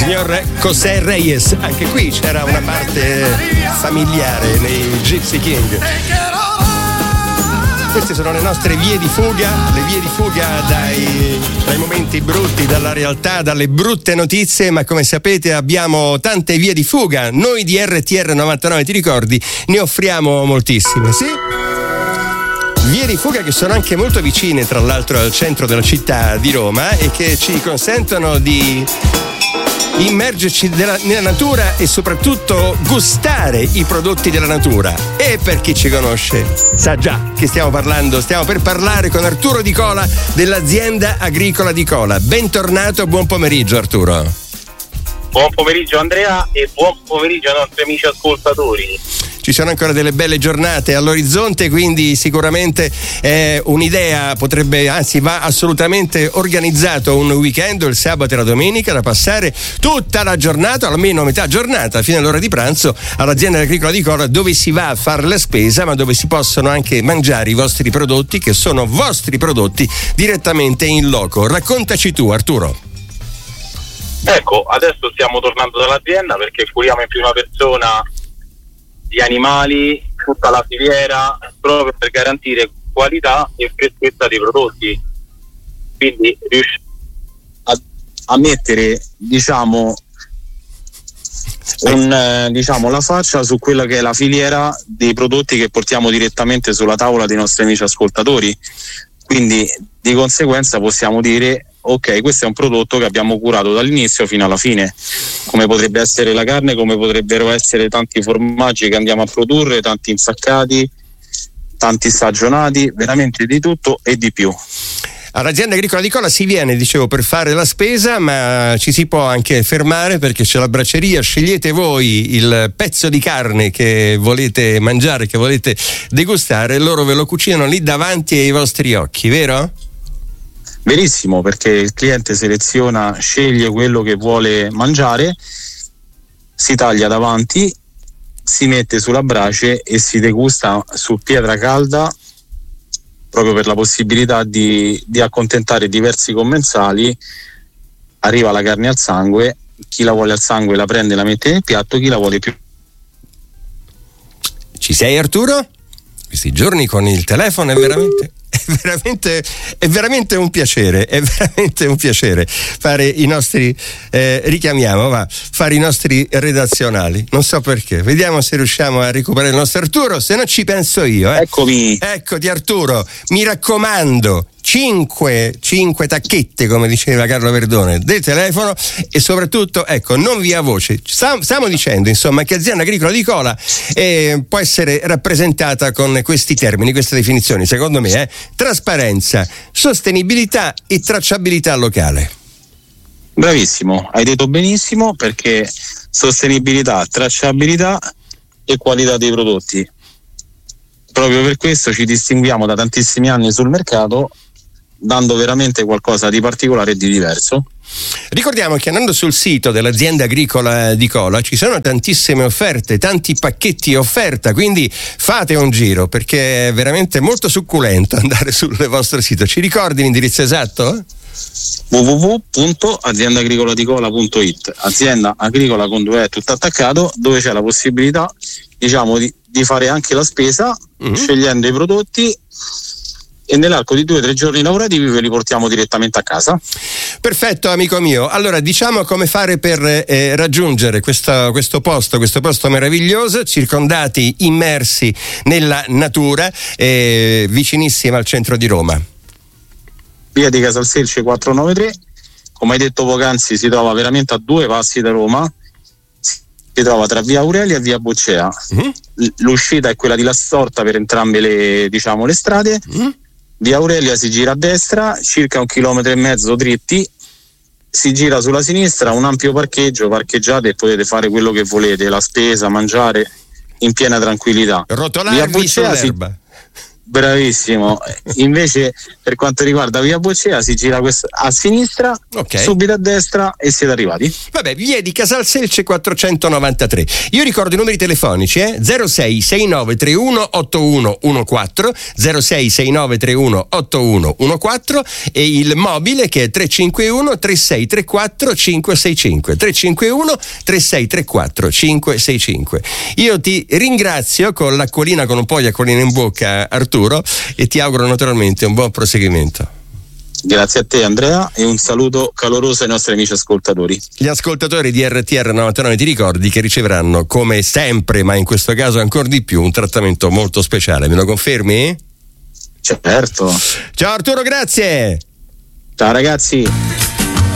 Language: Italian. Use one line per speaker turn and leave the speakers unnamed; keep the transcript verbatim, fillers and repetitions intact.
Signor José Reyes, anche qui c'era una parte familiare nei Gypsy King. Queste sono le nostre vie di fuga, le vie di fuga dai, dai momenti brutti, dalla realtà, dalle brutte notizie, ma come sapete abbiamo tante vie di fuga. Noi di R T R novantanove, ti ricordi, ne offriamo moltissime, sì? Vie di fuga che sono anche molto vicine, tra l'altro, al centro della città di Roma e che ci consentono di immergerci della, nella natura e soprattutto gustare i prodotti della natura. E per chi ci conosce sa già che stiamo parlando, stiamo per parlare con Arturo Di Cola dell'azienda agricola Di Cola. Bentornato, buon pomeriggio Arturo.
Buon pomeriggio Andrea e buon pomeriggio ai nostri amici ascoltatori.
Ci sono ancora delle belle giornate all'orizzonte, quindi sicuramente è un'idea, potrebbe, anzi va assolutamente organizzato un weekend, il sabato e la domenica, da passare tutta la giornata, almeno metà giornata, fino all'ora di pranzo, all'azienda agricola Di Cola, dove si va a fare la spesa, ma dove si possono anche mangiare i vostri prodotti, che sono vostri prodotti, direttamente in loco. Raccontaci tu, Arturo.
Ecco, adesso stiamo tornando dall'azienda perché curiamo in prima persona gli animali, tutta la filiera, proprio per garantire qualità e freschezza dei prodotti. Quindi riuscire a, a mettere, diciamo, un, eh, diciamo, la faccia su quella che è la filiera dei prodotti che portiamo direttamente sulla tavola dei nostri amici ascoltatori. Quindi di conseguenza possiamo dire: ok, questo è un prodotto che abbiamo curato dall'inizio fino alla fine, come potrebbe essere la carne, come potrebbero essere tanti formaggi che andiamo a produrre, tanti insaccati, tanti stagionati, veramente di tutto e di più.
All'azienda agricola Di Cola si viene, dicevo, per fare la spesa, ma ci si può anche fermare perché c'è la bracceria, scegliete voi il pezzo di carne che volete mangiare, che volete degustare, e loro ve lo cucinano lì davanti ai vostri occhi, vero?
Verissimo, perché il cliente seleziona, sceglie quello che vuole mangiare, si taglia davanti, si mette sulla brace e si degusta su pietra calda, proprio per la possibilità di, di accontentare diversi commensali. Arriva la carne al sangue, chi la vuole al sangue la prende e la mette nel piatto, chi la vuole più.
Ci sei, Arturo? Questi giorni con il telefono è veramente... È veramente, è veramente un piacere, è veramente un piacere fare i nostri, eh, richiamiamo, va, fare i nostri redazionali. Non so perché, vediamo se riusciamo a recuperare il nostro Arturo, se no ci penso io. Eh.
Eccomi.
Eccoti Arturo, mi raccomando, cinque, cinque tacchette, come diceva Carlo Verdone, del telefono, e soprattutto, ecco, non via voce. Stiamo dicendo, insomma, che azienda agricola Di Cola eh, può essere rappresentata con questi termini, queste definizioni, secondo me, eh. Trasparenza, sostenibilità e tracciabilità locale.
Bravissimo, hai detto benissimo, perché sostenibilità, tracciabilità e qualità dei prodotti. Proprio per questo ci distinguiamo da tantissimi anni sul mercato, dando veramente qualcosa di particolare e di diverso.
Ricordiamo che andando sul sito dell'azienda agricola Di Cola ci sono tantissime offerte, tanti pacchetti offerta, quindi fate un giro perché è veramente molto succulento andare sul vostro sito. Ci ricordi l'indirizzo esatto?
w w w punto azienda agricola di cola punto i t, azienda agricola con due è tutto attaccato, dove c'è la possibilità, diciamo, di, di fare anche la spesa, mm-hmm. scegliendo i prodotti, e nell'arco di due o tre giorni lavorativi ve li portiamo direttamente a casa.
Perfetto, amico mio. Allora, diciamo come fare per eh, raggiungere questo, questo posto, questo posto meraviglioso, circondati, immersi nella natura, eh, vicinissima al centro di Roma.
Via di Casalselce quattrocentonovantatré, come hai detto poc'anzi, si trova veramente a due passi da Roma, si trova tra via Aurelia e via Boccea. Mm-hmm. L'uscita è quella di La Storta per entrambe le, diciamo, le strade. Mm-hmm. Via Aurelia si gira a destra, circa un chilometro e mezzo dritti, si gira sulla sinistra, un ampio parcheggio, parcheggiate e potete fare quello che volete, la spesa, mangiare in piena tranquillità.
Rotolarvi sull'erba.
Bravissimo. Invece per quanto riguarda via Boccea si gira questa, a sinistra, okay. Subito a destra e siete arrivati.
Vabbè, via di Casal Selce quattrocentonovantatré. Io ricordo i numeri telefonici, eh? zero sei sei nove tre uno otto uno uno quattro, zero sei sei nove tre uno otto uno uno quattro e il mobile che è tre cinque uno tre sei tre quattro cinque sei cinque, tre cinque uno tre sei tre quattro cinque sei cinque. Io ti ringrazio con l'acquolina, con un po' di acquolina in bocca, Arturo, e ti auguro naturalmente un buon proseguimento.
Grazie a te Andrea e un saluto caloroso ai nostri amici ascoltatori.
Gli ascoltatori di R T R novantanove ti ricordi che riceveranno come sempre, ma in questo caso ancora di più, un trattamento molto speciale, me lo confermi?
Certo.
Ciao Arturo, grazie.
Ciao ragazzi.